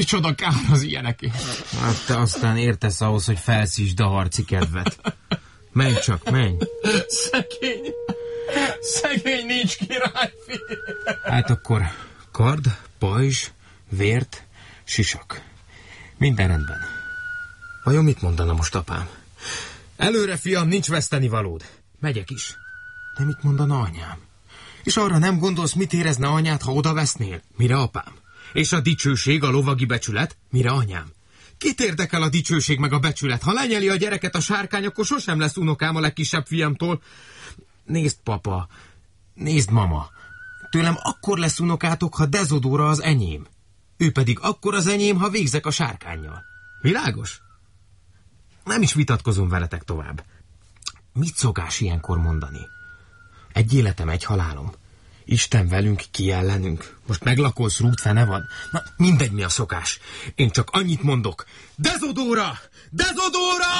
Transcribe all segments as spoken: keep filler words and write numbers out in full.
Micsoda kár az ilyenekért. Hát te aztán értesz ahhoz, hogy felszítsd a harci kedvet. Menj csak, menj. Szegény, szegény nincs királyfi. Hát akkor kard, pajzs, vért, sisak. Minden rendben. Vajon mit mondana most apám? Előre, fiam, nincs vesztenivalód. Megyek is. De mit mondana anyám? És arra nem gondolsz, mit érezne anyád, ha oda vesznél? Mire apám? És a dicsőség, a lovagi becsület? Mire anyám? Kit érdekel a dicsőség meg a becsület? Ha lenyeli a gyereket a sárkány, akkor sosem lesz unokám a legkisebb fiamtól. Nézd, papa, nézd, mama. Tőlem akkor lesz unokátok, ha Dezodóra az enyém. Ő pedig akkor az enyém, ha végzek a sárkánnyal. Világos? Nem is vitatkozom veletek tovább. Mit szokás ilyenkor mondani? Egy életem, egy halálom. Isten velünk, ki ellenünk. Most meglakolsz, rút fene van. Na, mindegy, mi a szokás. Én csak annyit mondok. Dezodóra! Dezodóra!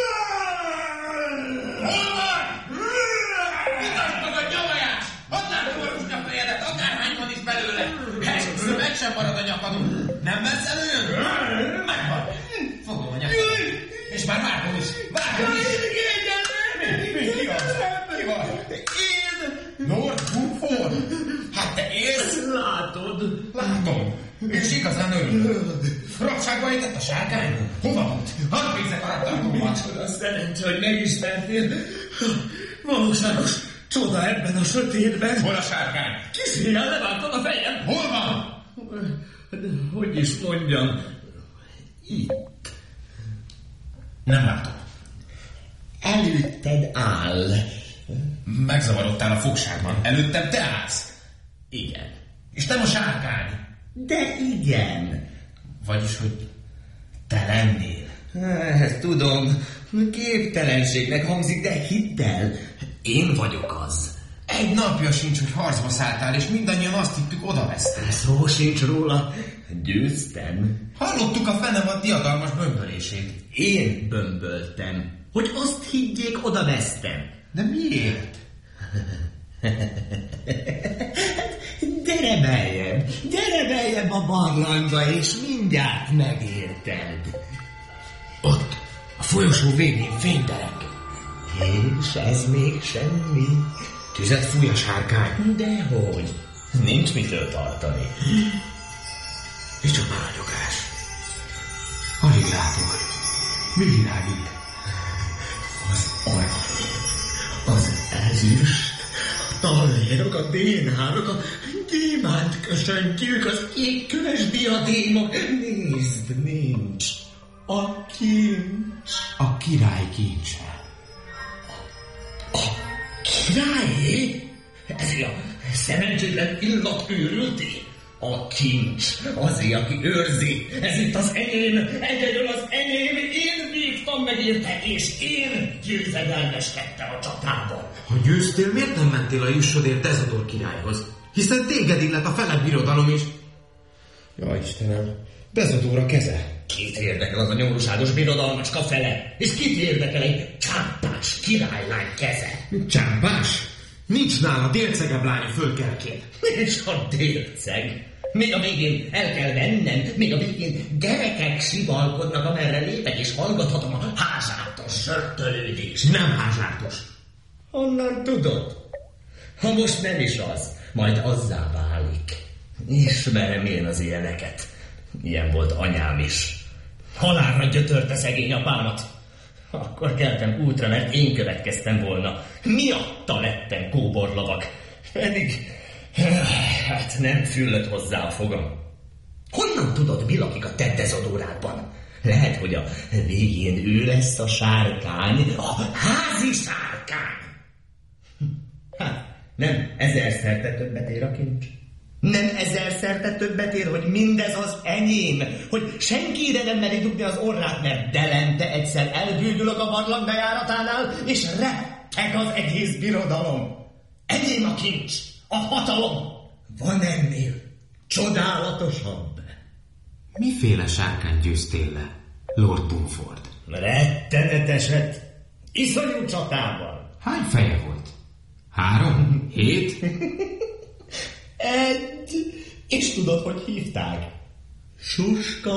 Mutasd a nyavajás! Hadd látom a rusnya fejedet, akárhány van is belőle! Elsőször meg sem marad a nyakadon. Nem veszel olyan? Megvan. Fogom a nyakadon. És már vágom is. Vágom is. Mi? Mi? Ki az? Ki van? Én! Lord Buford! Hát te élsz? Látod? Látom. És igazán örülök. Rabságba ejtett a sárkány? Hova volt? Hadd végzek a rabtartómat. Micsoda szerencsé, hogy megismertél. Valóságos csoda ebben a sötétben. Hol a sárkány? Kisfél, levágtad a fejem. Hol van? Hogy is mondjam? Itt. Nem látom. Előtted áll. Megzavarodtál a fogságban. Előttem te állsz. Igen. És nem a sárkány. De igen. Vagyis, hogy te lennél. Ezt tudom, képtelenségnek hangzik, de hidd el, én vagyok az. Egy napja sincs, hogy harcba szálltál, és mindannyian azt hittük, odavesztél. Szó sincs róla. Győztem. Hallottuk a fenevad diadalmas bömbölését. Én bömböltem, hogy azt higgyék, odavesztem. De miért? Gyere beljebb, gyere beljebb a barlangba, és mindjárt megérted. Ott, a folyosó végén fénydereng. És ez még semmi. Tüzet fúj a sárkány. Dehogy. Nincs mitől tartani. Micsoda ragyogás. Alig látok. Mi világít? Az arany, az ezüst, a tallérok, a dénárok, a gyémánt kösöntjük, az égköves diadémok. Nézd, nincs. A kincs. A király kincse. A királyé? Ez a szerencsétlen illatőrülté? A kincs, azért, aki őrzi. Ez itt az enyém, egyedül az enyém. Én vívtam meg érte, és én győzedelmeskedtem a csatában. Ha győztél, miért nem mentél a jussodért Dezodor királyhoz? Hiszen téged illet a felett birodalom is. Ja, Istenem, Dezodor a keze. Kit érdekel az a nyomorúságos birodalmacska fele? És kit érdekel egy csámpás királylány keze? Csámpás? Nincs nála délcegebb lánya fölkelkén. És a délceg? Még a végén el kell vennem, még a végén gyerekek sivalkodnak, amerre lépek, és hallgathatom a házártos zsörtölődést. Nem házártos. Honnan tudod? Ha most nem is az, majd azzá válik. Ismerem én az ilyeneket. Ilyen volt anyám is. Halálra gyötörte szegény apámat. Akkor keltem útra, mert én következtem volna. Miatta lettem kóborlovak. Pedig, hát nem füllött hozzá a fogam. Honnan tudod, mi lakik a te Dezodórádban? Lehet, hogy a végén ő lesz a sárkány, a házi sárkány. Hát, nem ezerszer többet ér a kincs. Nem ezerszer többet ér, hogy mindez az enyém, hogy senki ide nem meri dugni az orrát, mert delente egyszer elbűdülök a barlang bejáratánál, és retteg az egész birodalom. Enyém a kincs, a hatalom. Van ennél csodálatosabb. Miféle sárkány győztél le, Lord Buford? Retteneteset, iszonyú csatában. Hány feje volt? Három? Hét? Egy, és tudod, hogy hívták? Suska